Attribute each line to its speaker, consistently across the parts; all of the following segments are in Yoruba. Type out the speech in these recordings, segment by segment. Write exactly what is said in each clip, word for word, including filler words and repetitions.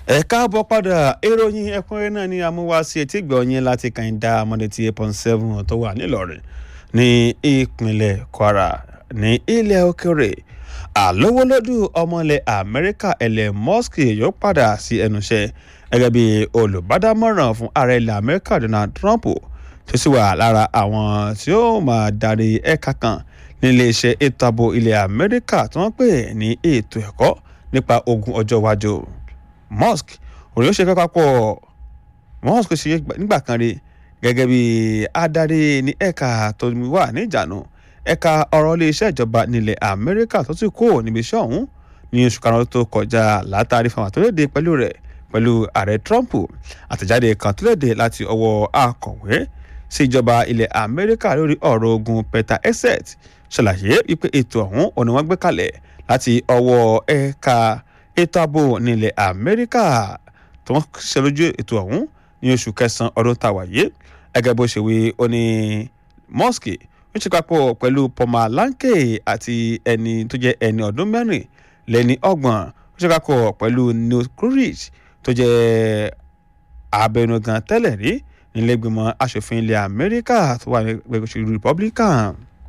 Speaker 1: ẹ káàbọ̀ padà ìròyìn ẹ̀kúnrẹ́rẹ́ náà ni amúwá sí etí gbọ̀nyìn láti kàìndá mọ́dẹ̀tì eight point seven tó wà nílọrin ní ìpínlẹ̀ Kwara ní ilẹ̀ òkèrè. àlówólódù ọmọ ilẹ̀ Amẹ́ríkà Elon Musk yóò padà sí ẹnu iṣẹ́ gẹ́gẹ́ bí olùbádámọ̀ràn fún ààrẹ ilẹ̀ Amẹ́ríkà Donald Trump tó sì wà lára àwọn tí ó máa darí ẹ̀ka kan nílé iṣẹ́ ètò ààbò ilẹ̀ Amẹ́ríkà tí wọ́n pè ní ètò ẹ̀kọ́ nípa ogun ọjọ́ iwájú. Musk òun yóò ṣe fẹ́ papọ̀ Musk ṣe nígbà kan rí gẹ́gẹ́ bí adarí ní ẹ̀ka tó wà ní ìjànú ẹ̀ka ọ̀rọ̀ iléeṣẹ́ ìjọba nílẹ̀ Amẹ́ríkà tó ti kó níbi iṣẹ́ ọ̀hún ní oṣù karùn-ún tó kọjá látàrí fáwọn tó léde pẹ̀lú rẹ̀ pẹ̀lú ààrẹ Trump. àtẹ̀jáde kan tó léde láti ọwọ́ akọ̀wé sí ìjọba ilẹ̀ Amẹ́ríkà lórí ọ̀rọ̀ ogun Peter Hegseth ṣàlàyé wípé ètò ọ̀hún ọ̀nà wọn gbé kalẹ̀ láti ọwọ́ ẹ̀ka ètò ààbò nílẹ̀ Amẹ́ríkà tó wọ́n ṣe lójú ètò ọ̀hún ní oṣù kẹsàn-án ọdún tá a wà yìí. gẹ́gẹ́ bó ṣe wí ó ní Musk ń ṣe papọ̀ pẹ̀lú Pomalanke àti ẹni tó jẹ́ ẹni ọdún mẹ́rin lẹ́ni ọgbọ̀n ó ṣe papọ̀ pẹ̀lú Newt Gingrich tó jẹ́ abẹnugan tẹ́lẹ̀ rí nílẹ̀gbìmọ̀ aṣòfin ilẹ̀ Amẹ́ríkà tó wà ní ẹgbẹ́ òṣèlú Republican.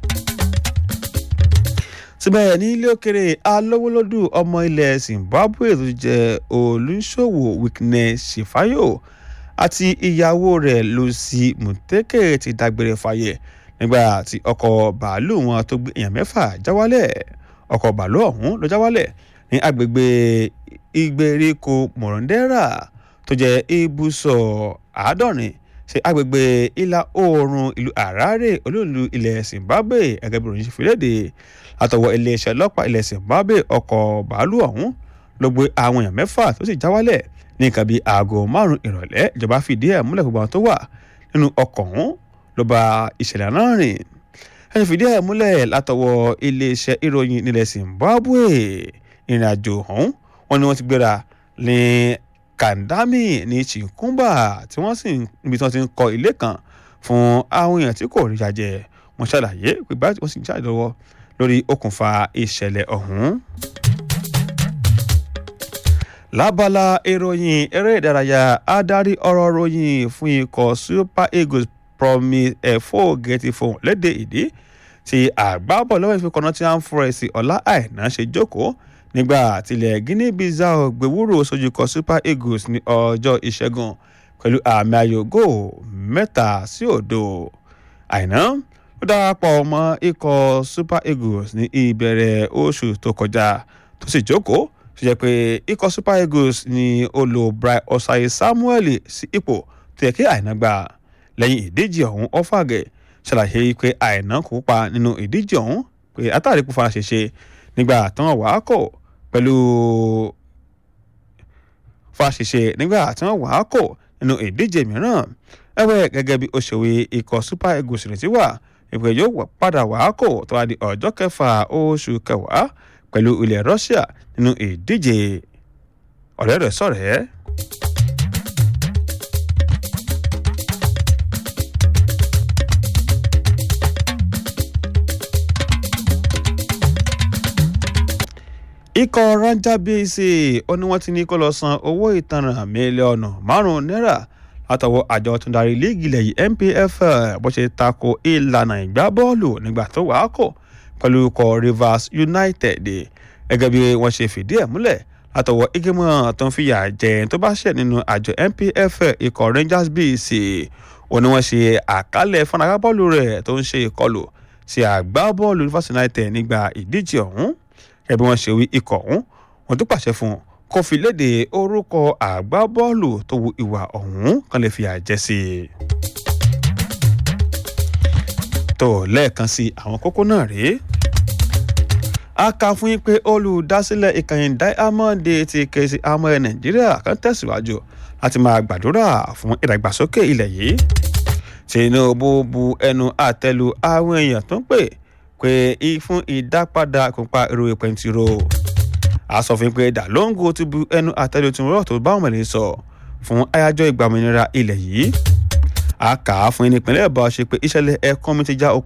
Speaker 1: síbẹ̀ ní ilé òkèrè alówólódù ọmọ ilẹ̀ Zimbabwe tó jẹ́ olùṣòwò Weakness Shifayo àti ìyàwó rẹ̀ Lucy Muteke ti dágbére fáyé nígbà tí ọkọ̀ bàálù wọn tó gbé èèyàn mẹ́fà já wálẹ̀. ọkọ̀ bàálù ọ̀hún ló já wálẹ̀ ní agbègbè ìgbèríko Morondera tó jẹ́ ibùsọ̀ àádọ́rin sí agbègbè ìlà oòrùn ìlú Harare olóòlù ilẹ̀ Zimbabwe gẹ́gẹ́ bí ìròyìn ṣe fi léde látọwọ́ iléeṣẹ́ ọlọ́pàá ilẹ̀ Zimbabwe. ọkọ̀ bàálù ọ̀hún ló gbé àwọn èèyàn mẹ́fà tó sì já wálẹ̀ ní nǹkan bíi aago márùn-ún ìrọ̀lẹ́. ìjọba fìdí ẹ̀ múlẹ̀ gbogbo àwọn tó wà nínú ọkọ̀ ọ̀hún ló bá ìṣẹ̀lẹ̀ náà rìn. ẹni fìdí ẹ̀ múlẹ̀ látọwọ́ iléeṣẹ́ ìròyìn nílẹ̀ Zimbabwe. ìrìn àjò ọ̀hún wọn ni wọ́n ti gbéra ní Kandami ní Chikumba tí wọ́n sì níbi tí wọ́n ti ń kọ́ ilé kan fún àwọn èèyàn tí kò rí jàjẹ. wọ́n ṣàlàyé pé báyìí wọ́n sì ń jáde lọ́wọ́ lórí okùnfà ìṣẹ̀lẹ̀ ọ̀hún. lábala ìròyìn eré ìdárayá adarí ọ̀rọ̀ ròyìn fún ikọ̀ Super Eagles Promise Efoge ti fohùn lédè ìdí tí àgbábọ̀ lọ́wọ́ ìfikọ̀nà tí wọ́n ń fúnra sí Ọlá Àìná ṣe jókòó nígbà tilẹ̀ Guinea Bissau gbẹ̀wúrò sójú ikọ̀ Super Eagles ní ọjọ́ ìṣẹ́gun pẹ̀lú àmì ayò góò mẹ́ta sí òdo. Àìná ó darapọ̀ mọ́ ikọ̀ Super Eagles ní ìbẹ̀rẹ̀ oṣù tó kọjá tó sì jókòó tó jẹ́ pé ikọ̀ Super Eagles ní ó lo Brian Osayi Samuel sí ipò tó yẹ kí Àìná gbà. lẹ́yìn ìdíje ọ̀hún Ọ̀fàgẹ̀ ṣàlàyé pé Àìná kópa nínú ìdíje ọ̀hún pé àtàrí kó fara ṣèṣe nígbà tán wàá kọ̀ pẹ̀lú fara ṣèṣe nígbà tán wàá kọ̀ nínú ìdíje mìíràn. ẹ̀wẹ̀ gẹ́gẹ́ bí òṣèré ikọ̀ Super Eagles retí wà ìpè yóò padà wàá kọ̀ tó wá di ọjọ́ kẹfà oṣù kẹwàá pẹ̀lú ilẹ̀ Russia nínú ìdíje ọ̀rẹ́ rẹ̀ sọ̀rẹ́. ikọ̀ Ranger B C ó ní wọ́n ti ní kó lọ san owó ìtanràn mílíọ̀nù márùn-ún náírà látọwọ́ àjọ tó ń darí líìgì ilẹ̀ yìí N P F L bó ṣe tako ìlànà ìgbá bọ́ọ̀lù nígbà tó wàá kọ̀ pẹ̀lú ikọ̀ Rivers United gẹ́gẹ́ bí wọ́n ṣe fìdí ẹ̀ múlẹ̀ látọwọ́ ìgbìmọ̀ tó ń fìyà jẹ tó bá ṣẹ̀ nínú àjọ N P F L ikọ̀ Rangers B C ó ní wọ́n ṣe àkálẹ̀ fún agbábọ́ọ̀lù rẹ̀ tó ń ṣe ìkọlù sí àgbábọ́ọ̀lù Rivers United nígbà ìdíje ọ̀hún. ẹbí wọn ṣe wí ikọ̀ ọ̀hún wọn tó pàṣẹ fún un kó fi léde orúkọ àgbábọ́ọ̀lù tó wu ìwà ọ̀hún kan lè fi àjẹ́ sí i. tó lẹ́ẹ̀kan sí àwọn kókó náà rèé. a kà fún yín pé olùdásílẹ̀ ìkànnì Diamond ti ké sí àmọ́ ẹ̀ Nàìjíríà kan tẹ̀síwájú láti máa gbàdúrà fún ìdàgbàsókè ilẹ̀ yìí. Tinubu bu ẹnu àtẹ́lu àwọn èèyàn tó ń pè pé fún ìdápadà kópa ìròyìn pẹ̀ntìrò. Asòfin pé Dalongo ti bu ẹnu àtẹ́lu Tinubu tó bá wọn lè sọ fún àyájọ́ ìgbàmìnira ilẹ̀ yìí. A kà á fún ìpínlẹ̀ Ọ̀bà ṣe pé ìṣẹ̀lẹ̀ ẹ̀kún mi ti já